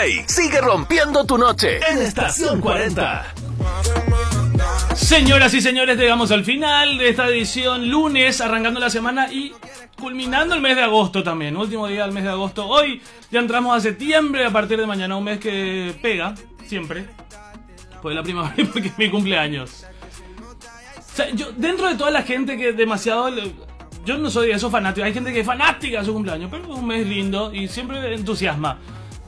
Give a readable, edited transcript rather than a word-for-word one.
DJ sigue rompiendo tu noche en Estación 40. Señoras y señores, llegamos al final de esta edición, lunes, arrancando la semana y culminando el mes de agosto también, último día del mes de agosto. Hoy ya entramos a septiembre, a partir de mañana, un mes que pega, siempre, pues la primavera, porque es mi cumpleaños. O sea, yo, dentro de toda la gente que demasiado... Yo no soy de esos fanáticos, hay gente que es fanática de su cumpleaños, pero es un mes lindo y siempre entusiasma.